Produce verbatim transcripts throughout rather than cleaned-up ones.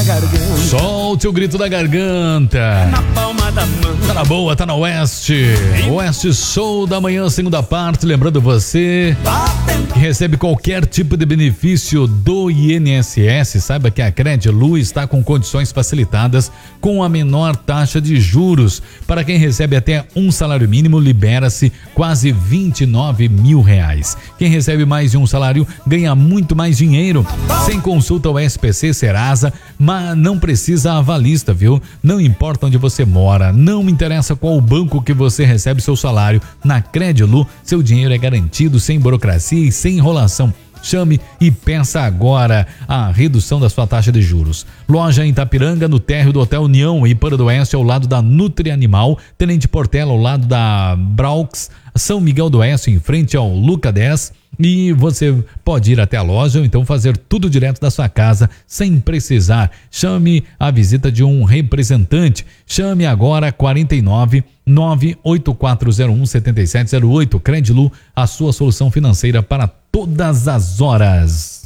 garganta. Solte o grito da garganta. Na palma da mão. Tá na boa, tá na Oeste. Oeste Show da manhã, segunda parte. Lembrando você que recebe qualquer tipo de benefício do I N S S, saiba que a Credilu está com condições facilitadas com a menor taxa de juros. Para quem recebe até um salário mínimo, libera-se quase vinte e nove mil reais. Quem recebe mais de um salário ganha muito mais dinheiro. Sem consulta ao S P C Serasa, mas não precisa avalista, viu? Não importa onde você mora, não me interessa qual banco que você recebe seu salário. Na Credilu, seu dinheiro é garantido sem burocracia e sem enrolação. Chame e peça agora a redução da sua taxa de juros. Loja em Itapiranga, no térreo do Hotel União, e Para do Oeste ao lado da Nutri Animal, Tenente Portela ao lado da Braux, São Miguel do Oeste em frente ao Luca dez. E você pode ir até a loja ou então fazer tudo direto da sua casa sem precisar. Chame a visita de um representante. Chame agora quarenta e nove, nove oito quatro zero um, sete sete zero oito. Credilu, a sua solução financeira para todas as horas.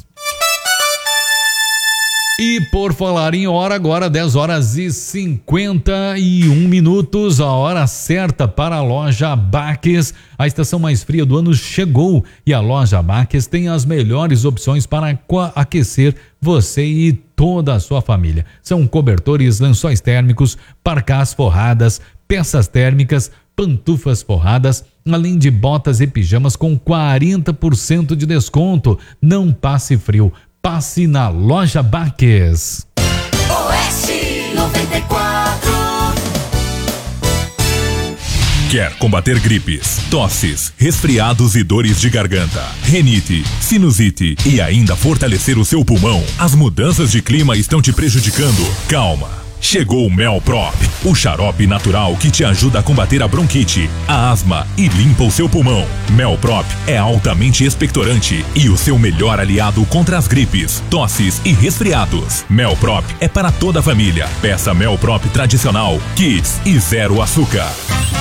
E por falar em hora, agora dez horas e cinquenta e um minutos, a hora certa para a loja Baques. A estação mais fria do ano chegou e a loja Baques tem as melhores opções para aquecer você e toda a sua família. São cobertores, lençóis térmicos, parcás forradas, peças térmicas, pantufas forradas, além de botas e pijamas com quarenta por cento de desconto. Não passe frio. Passe na loja Baques. Oeste noventa e quatro. Quer combater gripes, tosses, resfriados e dores de garganta, rinite, sinusite e ainda fortalecer o seu pulmão? As mudanças de clima estão te prejudicando? Calma! Chegou o Melprop, o xarope natural que te ajuda a combater a bronquite, a asma e limpa o seu pulmão. Melprop é altamente expectorante e o seu melhor aliado contra as gripes, tosses e resfriados. Melprop é para toda a família. Peça Melprop tradicional, Kids e zero açúcar.